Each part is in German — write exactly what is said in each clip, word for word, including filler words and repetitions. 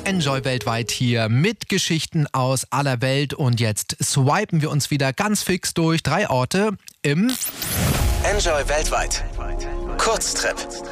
Enjoy weltweit hier mit Geschichten aus aller Welt. Und jetzt swipen wir uns wieder ganz fix durch drei Orte im Enjoy weltweit. Kurztrip.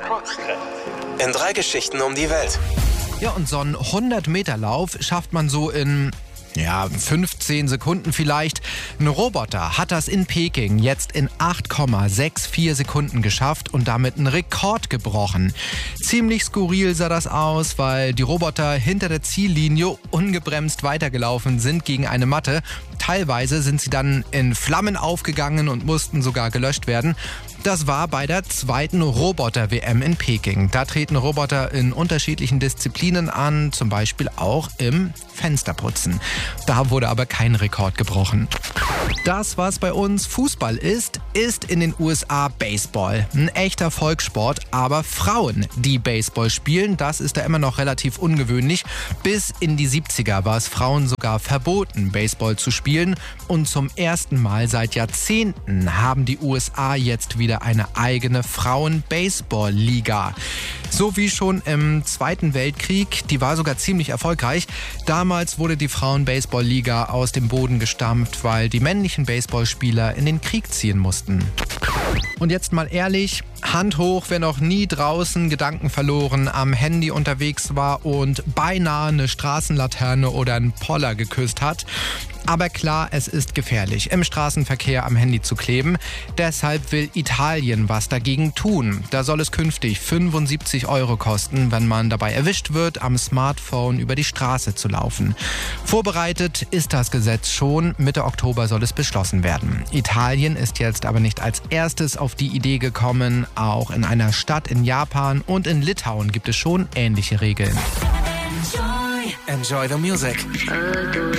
In drei Geschichten um die Welt. Ja, und so einen hundert-Meter-Lauf schafft man so in... Ja, fünfzehn Sekunden vielleicht. Ein Roboter hat das in Peking jetzt in acht Komma vierundsechzig Sekunden geschafft und damit einen Rekord gebrochen. Ziemlich skurril sah das aus, weil die Roboter hinter der Ziellinie ungebremst weitergelaufen sind gegen eine Matte. Teilweise sind sie dann in Flammen aufgegangen und mussten sogar gelöscht werden. Das war bei der zweiten Roboter-W M in Peking. Da treten Roboter in unterschiedlichen Disziplinen an, zum Beispiel auch im Fensterputzen. Da wurde aber kein Rekord gebrochen. Das, was bei uns Fußball ist, ist in den U S A Baseball. Ein echter Volkssport, aber Frauen, die Baseball spielen, das ist da immer noch relativ ungewöhnlich. Bis in die siebziger war es Frauen sogar verboten, Baseball zu spielen. Und zum ersten Mal seit Jahrzehnten haben die U S A jetzt wieder eine eigene Frauen-Baseball-Liga. So wie schon im Zweiten Weltkrieg, die war sogar ziemlich erfolgreich. Damals wurde die Frauen-Baseball-Liga aus dem Boden gestampft, weil die männlichen Baseballspieler in den Krieg ziehen mussten. Und jetzt mal ehrlich, Hand hoch, wer noch nie draußen Gedanken verloren am Handy unterwegs war und beinahe eine Straßenlaterne oder einen Poller geküsst hat. Aber klar, es ist gefährlich, im Straßenverkehr am Handy zu kleben. Deshalb will Italien was dagegen tun. Da soll es künftig fünfundsiebzig Euro kosten, wenn man dabei erwischt wird, am Smartphone über die Straße zu laufen. Vorbereitet ist das Gesetz schon. Mitte Oktober soll es beschlossen werden. Italien ist jetzt aber nicht als erstes auf die Idee gekommen. Auch in einer Stadt in Japan und in Litauen gibt es schon ähnliche Regeln. Enjoy the music.